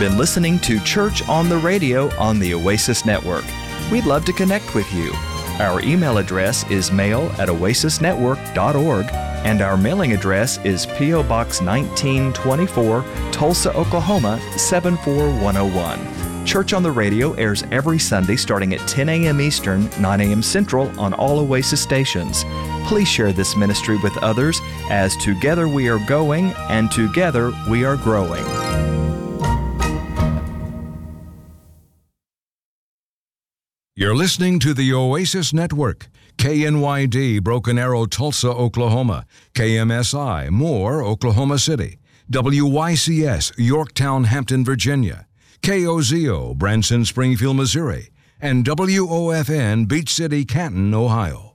been listening to Church on the Radio on the Oasis Network. We'd love to connect with you. Our email address is mail@oasisnetwork.org, and our mailing address is P.O. Box 1924, Tulsa, Oklahoma 74101. Church on the Radio airs every Sunday starting at 10 a.m. Eastern, 9 a.m. Central on all Oasis stations. Please share this ministry with others, as together we are going and together we are growing. You're listening to the Oasis Network, KNYD, Broken Arrow, Tulsa, Oklahoma, KMSI, Moore, Oklahoma City, WYCS, Yorktown, Hampton, Virginia, KOZO, Branson, Springfield, Missouri, and WOFN, Beach City, Canton, Ohio.